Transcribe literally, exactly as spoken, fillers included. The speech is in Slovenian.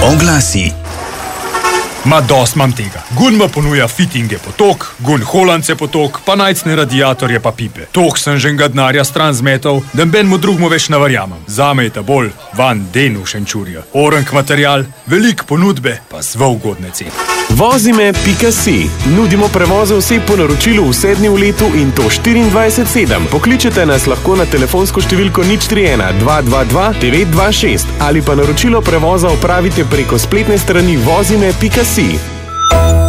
Oglasi. Ma dost mam tega. Gunma ponuja fittinge potok, gun holance potok, pa najcne radiatorje pa pipe. Tok sem že ga denarja stran zmetal, da benmu drugmu več ne verjamem. Zame je ta bolj van denu šenčurja. Orank material, velik ponudbe, pa zelo ugodne cene. Vozime pika si. Nudimo prevoze oseb po naročilu vse dni v letu in to štiriindvajset sedem. Pokličete nas lahko na telefonsko številko nič tri ena dva dva dva devet dva šest ali pa naročilo prevoza opravite preko spletne strani vozime pika si.